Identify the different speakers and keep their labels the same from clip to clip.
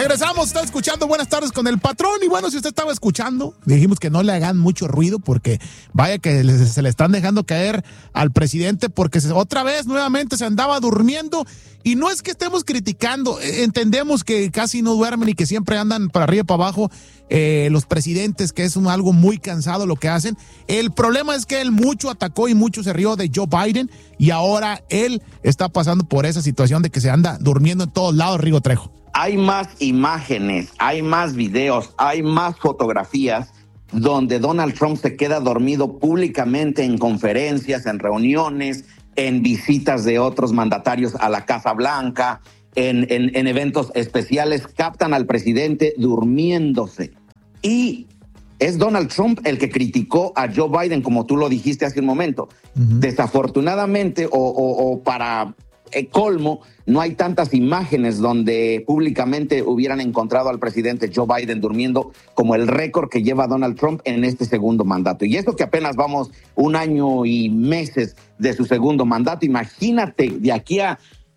Speaker 1: Regresamos, está escuchando Buenas Tardes con el Patrón. Y bueno, si usted estaba escuchando, dijimos que no le hagan mucho ruido porque vaya que se le están dejando caer al presidente porque otra vez nuevamente se andaba durmiendo. Y no es que estemos criticando, entendemos que casi no duermen y que siempre andan para arriba y para abajo los presidentes, que es algo muy cansado lo que hacen. El problema es que él mucho atacó y mucho se rió de Joe Biden y ahora él está pasando por esa situación de que se anda durmiendo en todos lados, Rigo Trejo.
Speaker 2: Hay más imágenes, hay más videos, hay más fotografías donde Donald Trump se queda dormido públicamente en conferencias, en reuniones, en visitas de otros mandatarios a la Casa Blanca, en eventos especiales, captan al presidente durmiéndose. Y es Donald Trump el que criticó a Joe Biden, como tú lo dijiste hace un momento. Uh-huh. Desafortunadamente, o para colmo, no hay tantas imágenes donde públicamente hubieran encontrado al presidente Joe Biden durmiendo como el récord que lleva Donald Trump en este segundo mandato. Y esto que apenas vamos 1 año y meses de su segundo mandato, imagínate de aquí a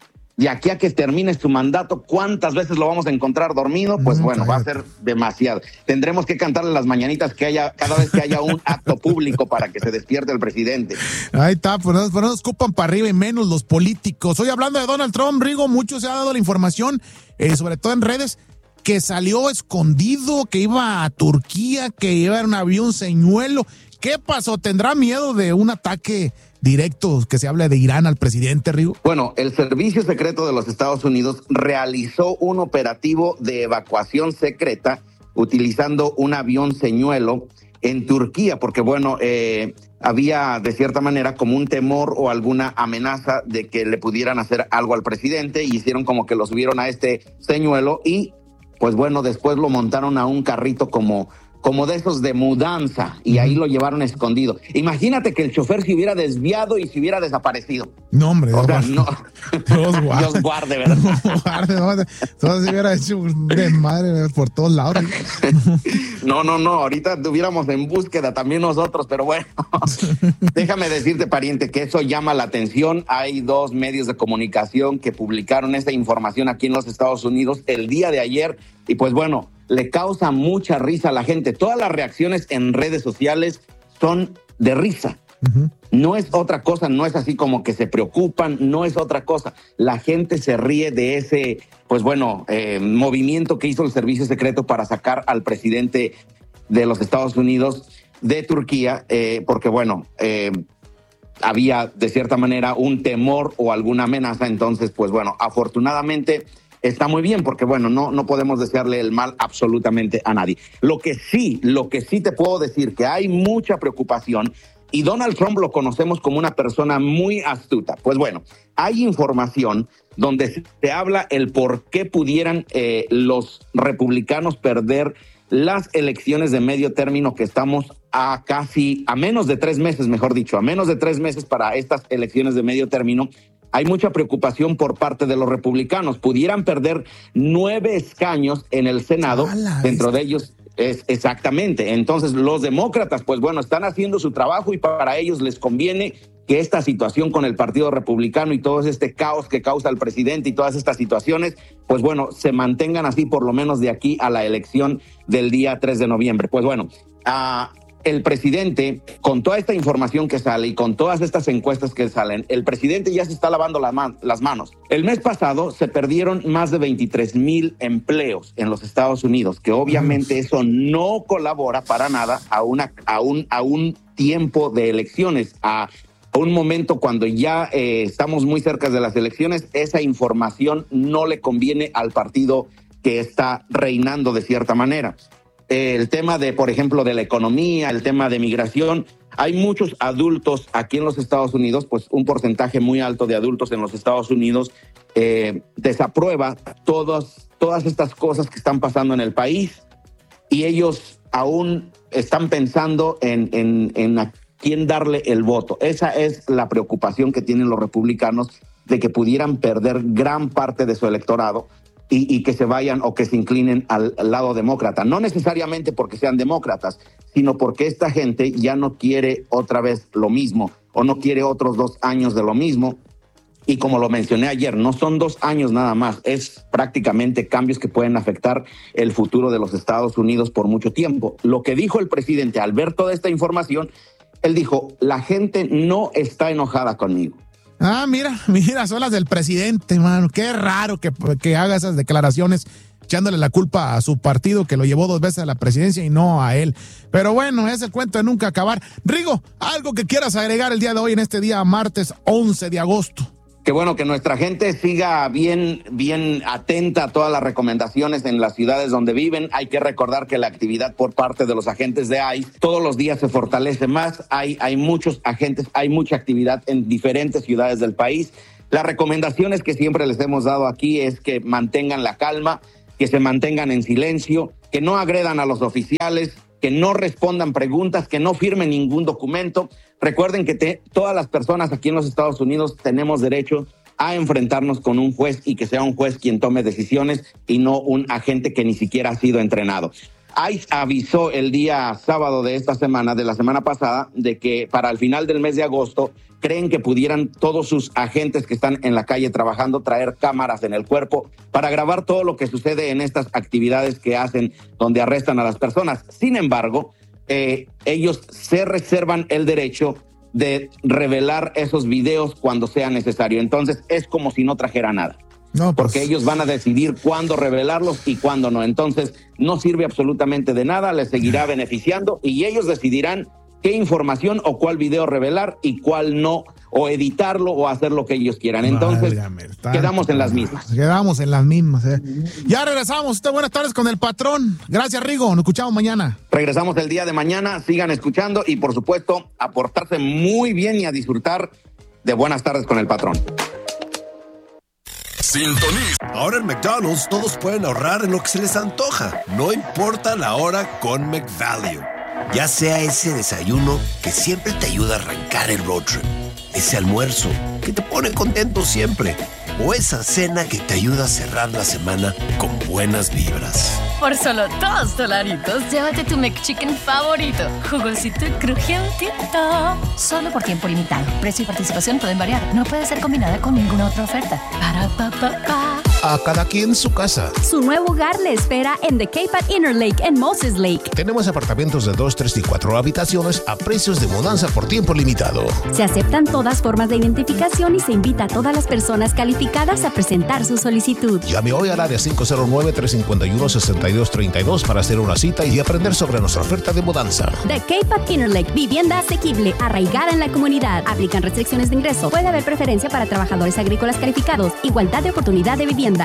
Speaker 2: que termine su mandato, ¿cuántas veces lo vamos a encontrar dormido? Pues bueno, va a ser demasiado. Tendremos que cantarle las mañanitas cada vez que haya un acto público para que se despierte el presidente.
Speaker 1: Ahí está, pues no nos ocupan para arriba y menos los políticos. Hoy hablando de Donald Trump, Rigo, mucho se ha dado la información, sobre todo en redes, que salió escondido, que iba a Turquía, que iba en un avión señuelo. ¿Qué pasó? ¿Tendrá miedo de un ataque directo que se hable de Irán al presidente, Rigo?
Speaker 2: Bueno, el Servicio Secreto de los Estados Unidos realizó un operativo de evacuación secreta utilizando un avión señuelo en Turquía, porque bueno, había de cierta manera como un temor o alguna amenaza de que le pudieran hacer algo al presidente y hicieron como que lo subieron a este señuelo y pues bueno, después lo montaron a un carrito como de esos de mudanza, y ahí lo llevaron escondido. Imagínate que el chofer se hubiera desviado y se hubiera desaparecido.
Speaker 1: No, hombre.
Speaker 2: O sea, no.
Speaker 1: Dios guarde.
Speaker 2: Dios guarde, ¿verdad?
Speaker 1: Guarde. Entonces se hubiera hecho un desmadre por todos lados.
Speaker 2: No. Ahorita estuviéramos en búsqueda también nosotros, pero bueno. Déjame decirte, pariente, que eso llama la atención. Hay 2 medios de comunicación que publicaron esta información aquí en los Estados Unidos el día de ayer. Y pues bueno, le causa mucha risa a la gente. Todas las reacciones en redes sociales son de risa. Uh-huh. No es otra cosa, no es así como que se preocupan, no es otra cosa. La gente se ríe de ese, pues bueno, movimiento que hizo el Servicio Secreto para sacar al presidente de los Estados Unidos de Turquía, porque bueno, había de cierta manera un temor o alguna amenaza. Entonces, pues bueno, afortunadamente está muy bien, porque bueno, no podemos desearle el mal absolutamente a nadie. Lo que sí te puedo decir, que hay mucha preocupación, y Donald Trump lo conocemos como una persona muy astuta. Pues bueno, hay información donde se habla el por qué pudieran los republicanos perder las elecciones de medio término, que estamos a menos de 3 meses, mejor dicho, a menos de 3 meses para estas elecciones de medio término. Hay mucha preocupación por parte de los republicanos. Pudieran perder 9 escaños en el Senado, dentro de ellos es exactamente. Entonces los demócratas, pues bueno, están haciendo su trabajo y para ellos les conviene que esta situación con el Partido Republicano y todo este caos que causa el presidente y todas estas situaciones, pues bueno, se mantengan así por lo menos de aquí a la elección del día 3 de noviembre. Pues bueno, el presidente, con toda esta información que sale y con todas estas encuestas que salen, el presidente ya se está lavando las manos. El mes pasado se perdieron más de 23,000 empleos en los Estados Unidos, que obviamente eso no colabora para nada a un tiempo de elecciones, a un momento cuando ya estamos muy cerca de las elecciones. Esa información no le conviene al partido que está reinando de cierta manera. El tema de, por ejemplo, de la economía, el tema de migración. Hay muchos adultos aquí en los Estados Unidos, pues un porcentaje muy alto de adultos en los Estados Unidos desaprueba todas estas cosas que están pasando en el país, y ellos aún están pensando en a quién darle el voto. Esa es la preocupación que tienen los republicanos, de que pudieran perder gran parte de su electorado y que se vayan o que se inclinen al lado demócrata. No necesariamente porque sean demócratas, sino porque esta gente ya no quiere otra vez lo mismo, o no quiere otros 2 años de lo mismo. Y como lo mencioné ayer, no son 2 años nada más, es prácticamente cambios que pueden afectar el futuro de los Estados Unidos por mucho tiempo. Lo que dijo el presidente al ver toda esta información, él dijo, la gente no está enojada conmigo.
Speaker 1: Ah, mira, son las del presidente, mano. Qué raro que haga esas declaraciones echándole la culpa a su partido que lo llevó 2 veces a la presidencia y no a él. Pero bueno, es el cuento de nunca acabar. Rigo, algo que quieras agregar el día de hoy en este día martes 11 de agosto.
Speaker 2: Qué bueno que nuestra gente siga bien atenta a todas las recomendaciones en las ciudades donde viven. Hay que recordar que la actividad por parte de los agentes de ICE todos los días se fortalece más. Hay muchos agentes, hay mucha actividad en diferentes ciudades del país. Las recomendaciones que siempre les hemos dado aquí es que mantengan la calma, que se mantengan en silencio, que no agredan a los oficiales, que no respondan preguntas, que no firmen ningún documento. Recuerden que todas las personas aquí en los Estados Unidos tenemos derecho a enfrentarnos con un juez y que sea un juez quien tome decisiones y no un agente que ni siquiera ha sido entrenado. ICE avisó el día sábado de esta semana, de la semana pasada, de que para el final del mes de agosto creen que pudieran todos sus agentes que están en la calle trabajando traer cámaras en el cuerpo para grabar todo lo que sucede en estas actividades que hacen donde arrestan a las personas. Sin embargo, ellos se reservan el derecho de revelar esos videos cuando sea necesario. Entonces es como si no trajera nada. No, pues, porque ellos van a decidir cuándo revelarlos y cuándo no. Entonces no sirve absolutamente de nada, les seguirá beneficiando y ellos decidirán qué información o cuál video revelar y cuál no, o editarlo o hacer lo que ellos quieran. Entonces, quedamos en las mismas.
Speaker 1: Quedamos en las mismas. Ya regresamos. Buenas tardes con el patrón. Gracias, Rigo. Nos escuchamos mañana.
Speaker 2: Regresamos el día de mañana. Sigan escuchando y, por supuesto, a portarse muy bien y a disfrutar de Buenas tardes con el patrón.
Speaker 3: Sintoniza. Ahora en McDonald's todos pueden ahorrar en lo que se les antoja. No importa la hora con McValue. Ya sea ese desayuno que siempre te ayuda a arrancar el road trip, ese almuerzo que te pone contento siempre, o esa cena que te ayuda a cerrar la semana con buenas vibras.
Speaker 4: Por solo $2, llévate tu McChicken favorito, jugosito y crujientito. Solo por tiempo limitado. Precio y participación pueden variar. No puede ser combinada con ninguna otra oferta.
Speaker 3: A cada quien su casa.
Speaker 5: Su nuevo hogar le espera en The Cape at Inner Lake en Moses Lake.
Speaker 3: Tenemos apartamentos de 2, 3 y 4 habitaciones a precios de mudanza por tiempo limitado.
Speaker 5: Se aceptan todas formas de identificación y se invita a todas las personas calificadas a presentar su solicitud.
Speaker 3: Llame hoy al área 509-351-6232 para hacer una cita y aprender sobre nuestra oferta de mudanza.
Speaker 5: The Cape at Inner Lake, vivienda asequible, arraigada en la comunidad. Aplican restricciones de ingreso. Puede haber preferencia para trabajadores agrícolas calificados. Igualdad de oportunidad de vivienda.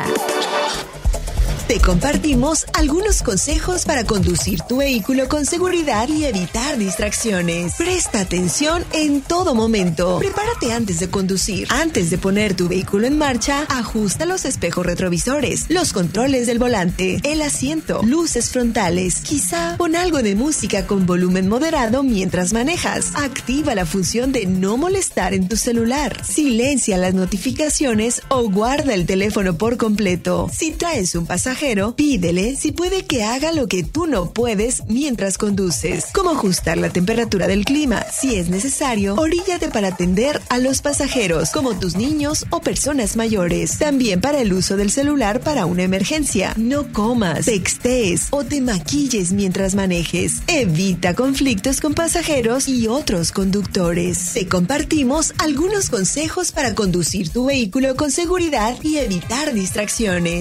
Speaker 6: Te compartimos algunos consejos para conducir tu vehículo con seguridad y evitar distracciones. Presta atención en todo momento. Prepárate antes de conducir. Antes de poner tu vehículo en marcha, ajusta los espejos retrovisores, los controles del volante, el asiento, luces frontales. Quizá pon algo de música con volumen moderado mientras manejas. Activa la función de no molestar en tu celular. Silencia las notificaciones o guarda el teléfono por completo. Si traes un pasajero, pídele si puede que haga lo que tú no puedes mientras conduces, como ajustar la temperatura del clima. Si es necesario, oríllate para atender a los pasajeros, como tus niños o personas mayores. También para el uso del celular para una emergencia. No comas, textees o te maquilles mientras manejes. Evita conflictos con pasajeros y otros conductores. Te compartimos algunos consejos para conducir tu vehículo con seguridad y evitar distracciones.